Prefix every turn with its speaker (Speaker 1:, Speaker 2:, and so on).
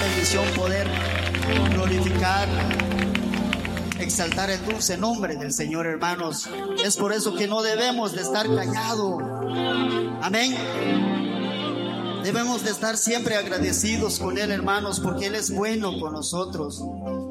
Speaker 1: bendición poder glorificar, exaltar el dulce nombre del Señor, hermanos. Es por eso que no debemos de estar callados. Amén. Debemos de estar siempre agradecidos con Él, hermanos, porque Él es bueno con nosotros.